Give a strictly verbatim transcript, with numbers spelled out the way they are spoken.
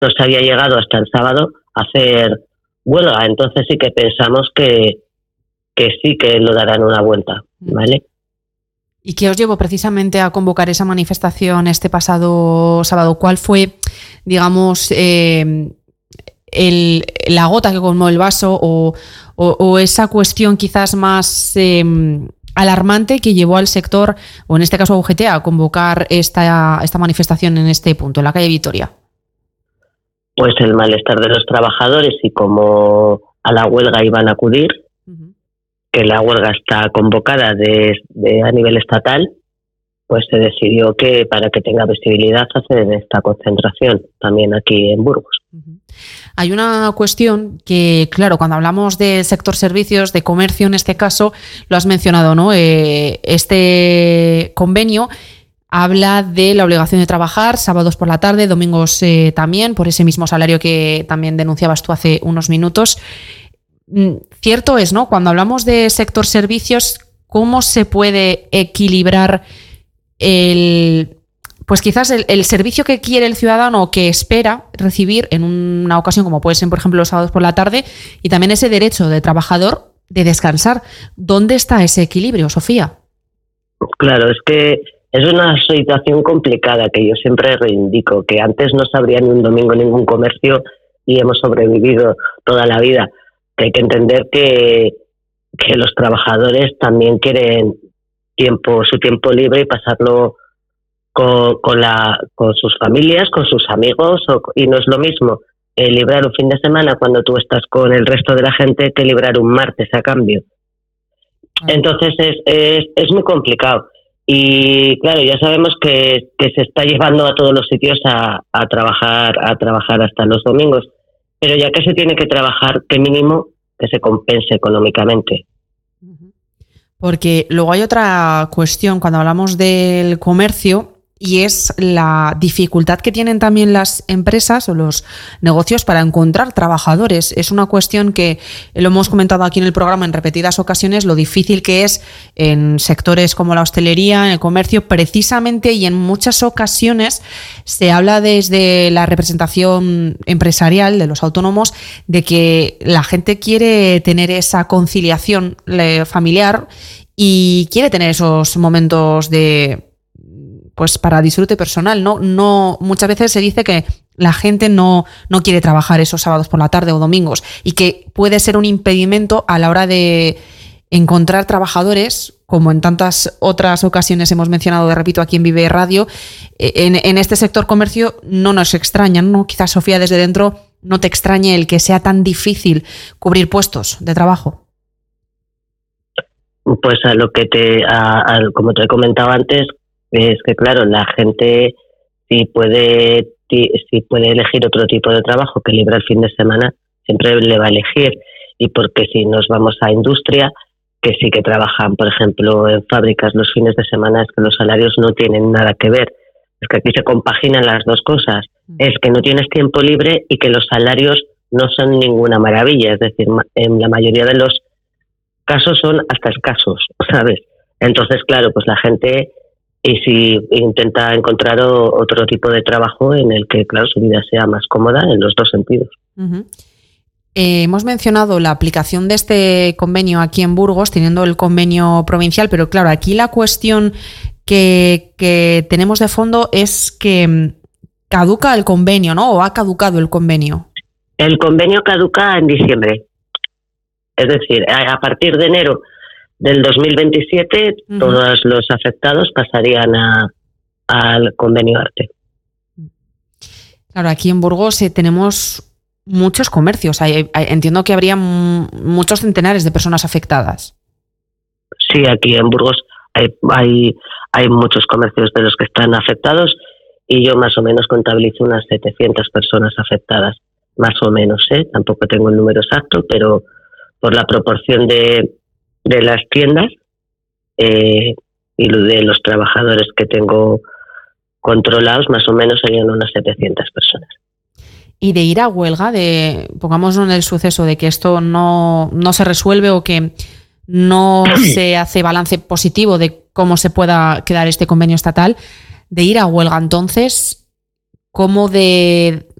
no se había llegado hasta el sábado a hacer huelga. Entonces sí que pensamos que, que sí que lo darán una vuelta, ¿vale? ¿Y qué os llevó precisamente a convocar esa manifestación este pasado sábado? ¿Cuál fue, digamos, eh, el, la gota que colmó el vaso o, o, o esa cuestión quizás más eh, alarmante que llevó al sector, o en este caso a U G T, a convocar esta, esta manifestación en este punto, en la calle Vitoria? Pues el malestar de los trabajadores y como a la huelga iban a acudir, uh-huh. que la huelga está convocada de, de a nivel estatal, pues se decidió que para que tenga visibilidad hacer esta concentración también aquí en Burgos. Uh-huh. Hay una cuestión que, claro, cuando hablamos del sector servicios, de comercio en este caso, lo has mencionado, ¿no? Eh, este convenio habla de la obligación de trabajar sábados por la tarde, domingos eh, también, por ese mismo salario que también denunciabas tú hace unos minutos. Cierto es, ¿no? Cuando hablamos de sector servicios, ¿cómo se puede equilibrar el, pues quizás el, el servicio que quiere el ciudadano o que espera recibir en una ocasión como puede ser, por ejemplo, los sábados por la tarde, y también ese derecho del trabajador de descansar? ¿Dónde está ese equilibrio, Sofía? Claro, es que es una situación complicada que yo siempre reivindico, que antes no se abría ni un domingo ningún comercio y hemos sobrevivido toda la vida. Que hay que entender que, que los trabajadores también quieren tiempo, su tiempo libre y pasarlo con, con, la, con sus familias, con sus amigos, o, y no es lo mismo eh, librar un fin de semana cuando tú estás con el resto de la gente que librar un martes a cambio. Entonces es, es, es muy complicado. Y claro, ya sabemos que, que se está llevando a todos los sitios a, a trabajar a trabajar hasta los domingos, pero ya que se tiene que trabajar, que mínimo que se compense económicamente. Porque luego hay otra cuestión cuando hablamos del comercio, y es la dificultad que tienen también las empresas o los negocios para encontrar trabajadores. Es una cuestión que lo hemos comentado aquí en el programa en repetidas ocasiones, lo difícil que es en sectores como la hostelería, en el comercio, precisamente, y en muchas ocasiones se habla desde la representación empresarial de los autónomos de que la gente quiere tener esa conciliación familiar y quiere tener esos momentos de... pues para disfrute personal, ¿no? No, muchas veces se dice que la gente no, no quiere trabajar esos sábados por la tarde o domingos, y que puede ser un impedimento a la hora de encontrar trabajadores, como en tantas otras ocasiones hemos mencionado, de repito, aquí en Vive Radio. En, en este sector comercio no nos extraña, ¿no? Quizás, Sofía, desde dentro no te extrañe el que sea tan difícil cubrir puestos de trabajo. Pues a lo que te, a, a, como te he comentado antes, es que claro, la gente si puede si puede elegir otro tipo de trabajo que libra el fin de semana, siempre le va a elegir. Y porque si nos vamos a industria, que sí que trabajan, por ejemplo, en fábricas los fines de semana, es que los salarios no tienen nada que ver. Es que aquí se compaginan las dos cosas. Es que no tienes tiempo libre y que los salarios no son ninguna maravilla. Es decir, en la mayoría de los casos son hasta escasos, ¿sabes? Entonces, claro, pues la gente... Y si intenta encontrar o, otro tipo de trabajo en el que, claro, su vida sea más cómoda en los dos sentidos. Uh-huh. Eh, hemos mencionado la aplicación de este convenio aquí en Burgos, teniendo el convenio provincial, pero claro, aquí la cuestión que, que tenemos de fondo es que caduca el convenio, ¿no? ¿O ha caducado el convenio? El convenio caduca en diciembre. Es decir, a, a partir de enero del dos mil veintisiete, uh-huh. todos los afectados pasarían a, al convenio ARTE. Claro, aquí en Burgos eh, tenemos muchos comercios. Hay, hay, entiendo que habría m- muchos centenares de personas afectadas. Sí, aquí en Burgos hay, hay, hay muchos comercios de los que están afectados, y yo más o menos contabilizo unas setecientas personas afectadas. Más o menos, ¿eh? Tampoco tengo el número exacto, pero por la proporción de... de las tiendas eh, y de los trabajadores que tengo controlados, más o menos serían unas setecientas personas. Y de ir a huelga, de pongámonos en el suceso de que esto no, no se resuelve o que no se hace balance positivo de cómo se pueda quedar este convenio estatal, de ir a huelga, entonces, ¿cómo de